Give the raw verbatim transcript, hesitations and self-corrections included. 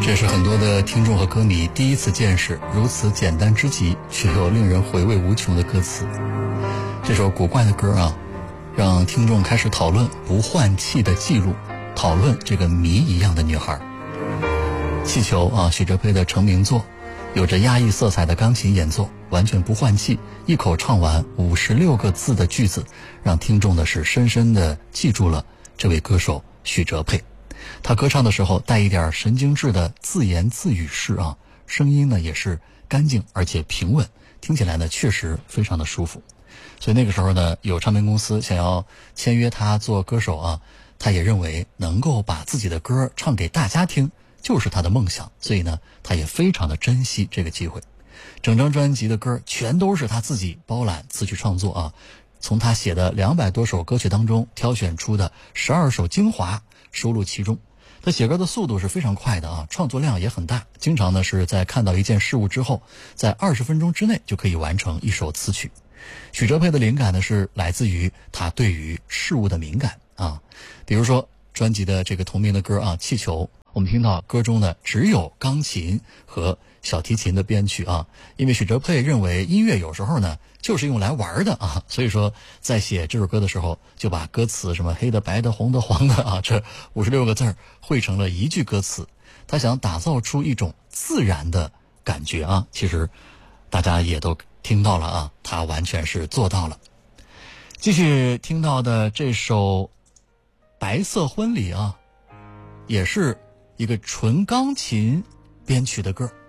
这是很多的听众和歌迷第一次见识如此简单之极却又令人回味无穷的歌词。这首古怪的歌啊，让听众开始讨论不换气的记录，讨论这个谜一样的女孩。气球啊，许哲佩的成名作，有着压抑色彩的钢琴演奏，完全不换气，一口唱完五十六个字的句子，让听众的是深深的记住了这位歌手许哲佩。他歌唱的时候带一点神经质的自言自语式啊，声音呢也是干净而且平稳，听起来呢确实非常的舒服。所以那个时候呢，有唱片公司想要签约他做歌手啊，他也认为能够把自己的歌唱给大家听就是他的梦想，所以呢他也非常的珍惜这个机会。整张专辑的歌全都是他自己包揽词曲创作啊，从他写的两百多首歌曲当中挑选出的十二首精华收录其中。他写歌的速度是非常快的啊，创作量也很大，经常呢是在看到一件事物之后，在二十分钟之内就可以完成一首词曲。许哲佩的灵感呢是来自于他对于事物的敏感啊，比如说专辑的这个同名的歌啊《气球》，我们听到歌中呢只有钢琴和小提琴的编曲啊，因为许哲佩认为音乐有时候呢就是用来玩的啊，所以说在写这首歌的时候就把歌词什么黑的白的红的黄的啊这五十六个字汇成了一句歌词。他想打造出一种自然的感觉啊，其实大家也都听到了啊，他完全是做到了。继续听到的这首白色婚礼啊，也是一个纯钢琴编曲的歌。